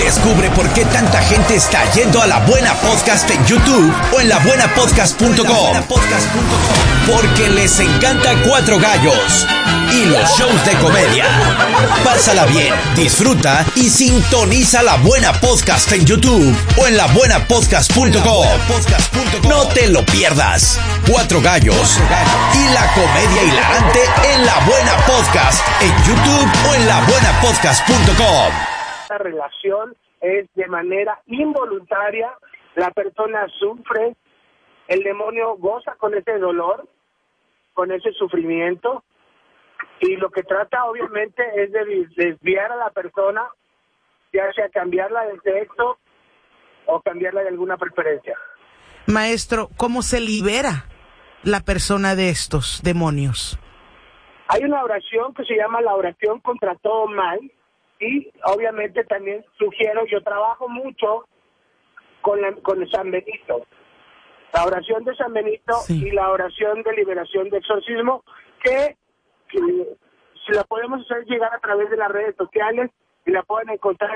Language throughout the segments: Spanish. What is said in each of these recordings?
Descubre por qué tanta gente está yendo a La Buena Podcast en YouTube o en labuenapodcast.com. Porque les encanta Cuatro Gallos y los shows de comedia. Pásala bien, disfruta y sintoniza La Buena Podcast en YouTube o en labuenapodcast.com. No te lo pierdas. Cuatro Gallos y la comedia hilarante en La Buena Podcast en YouTube o en labuenapodcast.com. Esta relación es de manera involuntaria, la persona sufre, el demonio goza con ese dolor, con ese sufrimiento, y lo que trata obviamente es de desviar a la persona, ya sea cambiarla de sexo o cambiarla de alguna preferencia. Maestro, ¿cómo se libera la persona de estos demonios? Hay una oración que se llama la oración contra todo mal, y obviamente también sugiero, yo trabajo mucho con San Benito, la oración de San Benito, sí, y la oración de liberación de exorcismo, que si la podemos hacer llegar a través de las redes sociales, y la pueden encontrar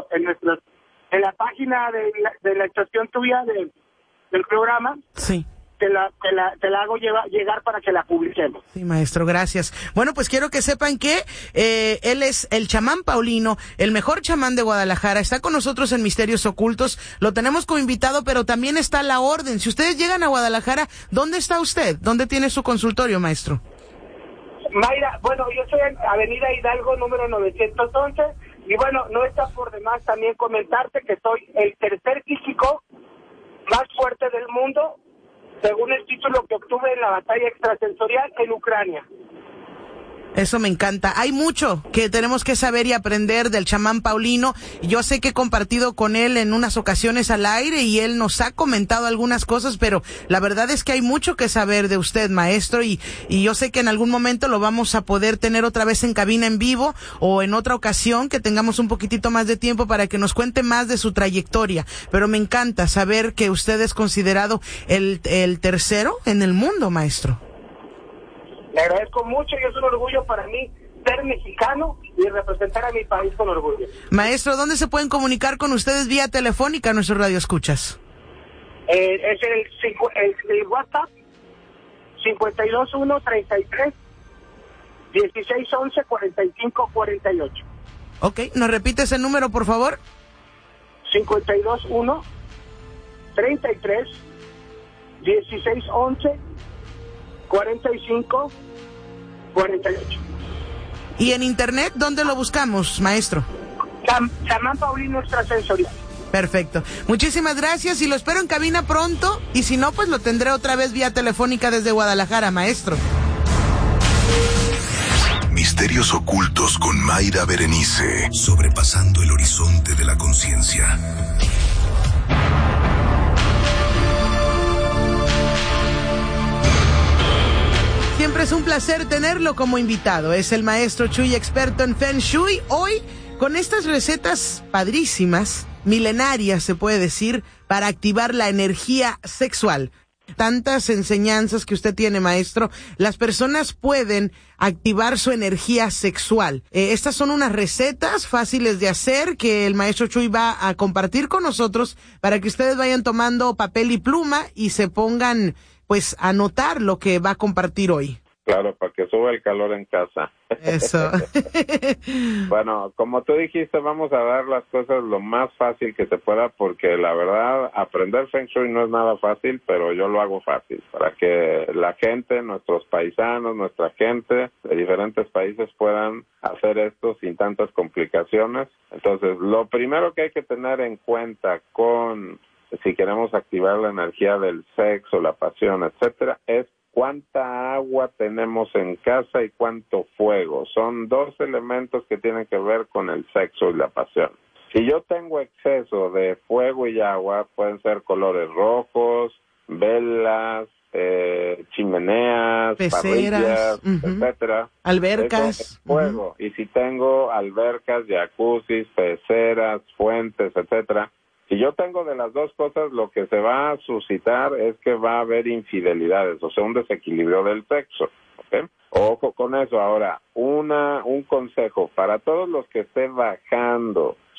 en la página de la estación tuya del programa. Sí. Te la hago llegar para que la publiquemos. Sí, maestro, gracias. Bueno, pues quiero que sepan que él es el chamán Paulino, el mejor chamán de Guadalajara. Está con nosotros en Misterios Ocultos. Lo tenemos como invitado, pero también está la orden. Si ustedes llegan a Guadalajara, ¿dónde está usted? ¿Dónde tiene su consultorio, maestro? Mayra, bueno, yo estoy en Avenida Hidalgo, número 911. Y bueno, no está por demás también comentarte que soy el tercer físico más fuerte del mundo, según el título que obtuve en la batalla extrasensorial en Ucrania. Eso me encanta. Hay mucho que tenemos que saber y aprender del chamán Paulino. Yo sé que he compartido con él en unas ocasiones al aire y él nos ha comentado algunas cosas, pero la verdad es que hay mucho que saber de usted, maestro, y yo sé que en algún momento lo vamos a poder tener otra vez en cabina en vivo o en otra ocasión que tengamos un poquitito más de tiempo para que nos cuente más de su trayectoria. Pero me encanta saber que usted es considerado el tercero en el mundo, maestro. Le agradezco mucho y es un orgullo para mí ser mexicano y representar a mi país con orgullo. Maestro, ¿dónde se pueden comunicar con ustedes vía telefónica nuestros radioescuchas? Es el WhatsApp 521-33-1611-4548. Ok, ¿nos repite ese número, por favor? 521-33-1611-4548. ¿Y en internet dónde lo buscamos, maestro? Chamán Paulino Extrasensorial. Perfecto. Muchísimas gracias y lo espero en cabina pronto. Y si no, pues lo tendré otra vez vía telefónica desde Guadalajara, maestro. Misterios Ocultos con Mayra Berenice. Sobrepasando el horizonte de la conciencia. Siempre es un placer tenerlo como invitado. Es el maestro Chuy, experto en Feng Shui. Hoy, con estas recetas padrísimas, milenarias se puede decir, para activar la energía sexual. Tantas enseñanzas que usted tiene, maestro. Las personas pueden activar su energía sexual. Estas son unas recetas fáciles de hacer que el maestro Chuy va a compartir con nosotros para que ustedes vayan tomando papel y pluma y se pongan pues anotar lo que va a compartir hoy. Claro, para que suba el calor en casa. Eso. Bueno, como tú dijiste, vamos a dar las cosas lo más fácil que se pueda, porque la verdad, aprender Feng Shui no es nada fácil, pero yo lo hago fácil, para que la gente, nuestros paisanos, nuestra gente de diferentes países puedan hacer esto sin tantas complicaciones. Entonces, lo primero que hay que tener en cuenta si queremos activar la energía del sexo, la pasión, etcétera, es cuánta agua tenemos en casa y cuánto fuego. Son dos elementos que tienen que ver con el sexo y la pasión. Si yo tengo exceso de fuego y agua, pueden ser colores rojos, velas, chimeneas, peceras, parrillas, etcétera. Albercas. Eso es fuego. Y si tengo albercas, jacuzzis, peceras, fuentes, etcétera. Si yo tengo de las dos cosas, lo que se va a suscitar es que va a haber infidelidades, o sea, un desequilibrio del sexo, ¿ok? Ojo con eso. Ahora, un consejo para todos los que estén bajando